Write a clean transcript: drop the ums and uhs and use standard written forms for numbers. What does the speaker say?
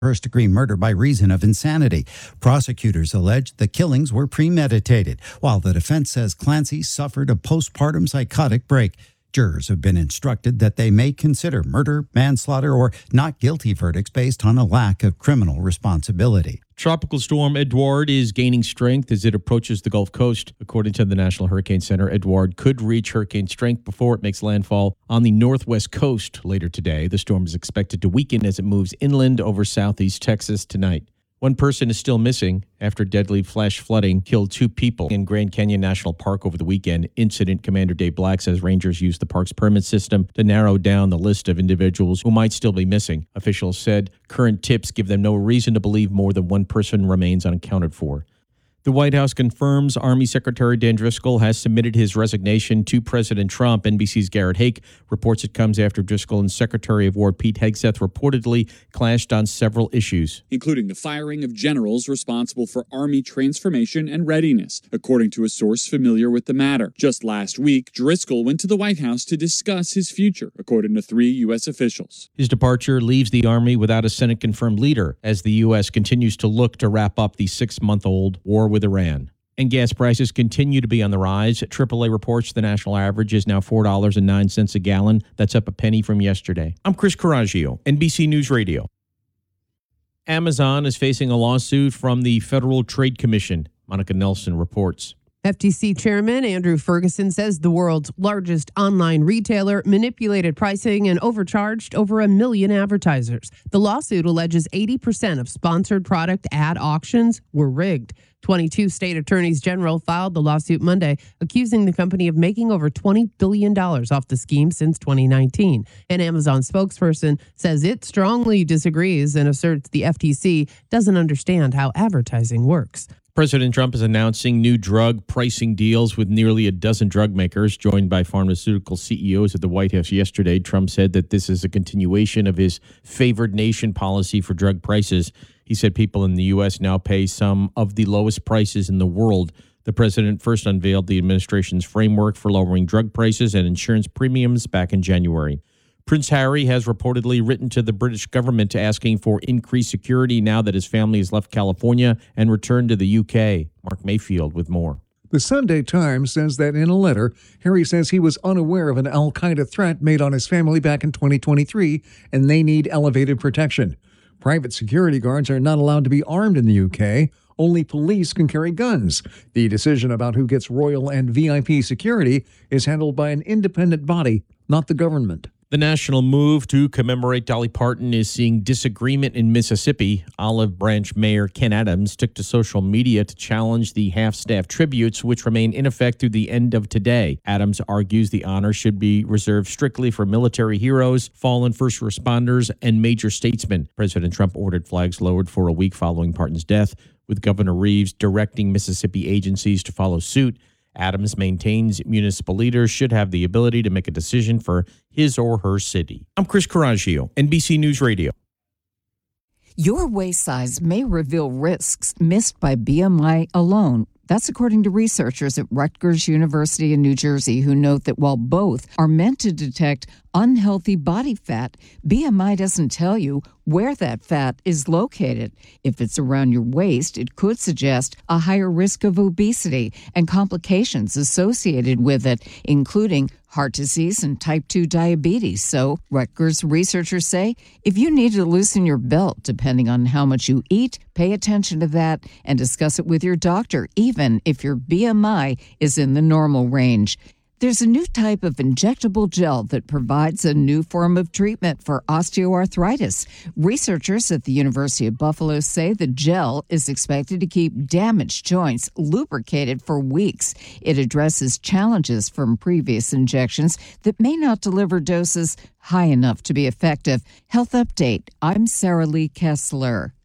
first-degree murder by reason of insanity. Prosecutors allege the killings were premeditated, while the defense says Clancy suffered a postpartum psychotic break. Jurors have been instructed that they may consider murder, manslaughter, or not guilty verdicts based on a lack of criminal responsibility. Tropical storm Edouard is gaining strength as it approaches the Gulf Coast. According to the National Hurricane Center, Edouard could reach hurricane strength before it makes landfall on the northwest coast later today. The storm is expected to weaken as it moves inland over southeast Texas tonight. One person is still missing after deadly flash flooding killed 2 people in Grand Canyon National Park over the weekend. Incident Commander Dave Black says rangers used the park's permit system to narrow down the list of individuals who might still be missing. Officials said current tips give them no reason to believe more than one person remains unaccounted for. The White House confirms Army Secretary Dan Driscoll has submitted his resignation to President Trump. NBC's Garrett Hake reports it comes after Driscoll and Secretary of War Pete Hegseth reportedly clashed on several issues, including the firing of generals responsible for Army transformation and readiness, according to a source familiar with the matter. Just last week, Driscoll went to the White House to discuss his future, according to 3 U.S. officials. His departure leaves the Army without a Senate-confirmed leader as the U.S. continues to look to wrap up the 6-month-old war with Iran. And gas prices continue to be on the rise. AAA reports the national average is now $4.09 a gallon. That's up a penny from yesterday. I'm Chris Coraggio, NBC News Radio. Amazon is facing a lawsuit from the Federal Trade Commission. Monica Nelson reports. FTC Chairman Andrew Ferguson says the world's largest online retailer manipulated pricing and overcharged over 1 million advertisers. The lawsuit alleges 80% of sponsored product ad auctions were rigged. 22 state attorneys general filed the lawsuit Monday, accusing the company of making over $20 billion off the scheme since 2019. An Amazon spokesperson says it strongly disagrees and asserts the FTC doesn't understand how advertising works. President Trump is announcing new drug pricing deals with nearly a dozen drug makers. Joined by pharmaceutical CEOs at the White House yesterday, Trump said that this is a continuation of his favored nation policy for drug prices. He said people in the U.S. now pay some of the lowest prices in the world. The president first unveiled the administration's framework for lowering drug prices and insurance premiums back in January. Prince Harry has reportedly written to the British government asking for increased security now that his family has left California and returned to the UK. Mark Mayfield with more. The Sunday Times says that in a letter, Harry says he was unaware of an al-Qaeda threat made on his family back in 2023, and they need elevated protection. Private security guards are not allowed to be armed in the UK. Only police can carry guns. The decision about who gets royal and VIP security is handled by an independent body, not the government. The national move to commemorate Dolly Parton is seeing disagreement in Mississippi. Olive Branch Mayor Ken Adams took to social media to challenge the half-staff tributes, which remain in effect through the end of today. Adams argues the honor should be reserved strictly for military heroes, fallen first responders, and major statesmen. President Trump ordered flags lowered for a week following Parton's death, with Governor Reeves directing Mississippi agencies to follow suit. Adams maintains municipal leaders should have the ability to make a decision for his or her city. I'm Chris Coraggio, NBC News Radio. Your waist size may reveal risks missed by BMI alone. That's according to researchers at Rutgers University in New Jersey, who note that while both are meant to detect unhealthy body fat, BMI doesn't tell you where that fat is located. If it's around your waist, it could suggest a higher risk of obesity and complications associated with it, including heart disease and type 2 diabetes. So, Rutgers researchers say if you need to loosen your belt, depending on how much you eat, pay attention to that and discuss it with your doctor, even if your BMI is in the normal range. There's a new type of injectable gel that provides a new form of treatment for osteoarthritis. Researchers at the University of Buffalo say the gel is expected to keep damaged joints lubricated for weeks. It addresses challenges from previous injections that may not deliver doses high enough to be effective. Health Update. I'm Sarah Lee Kessler.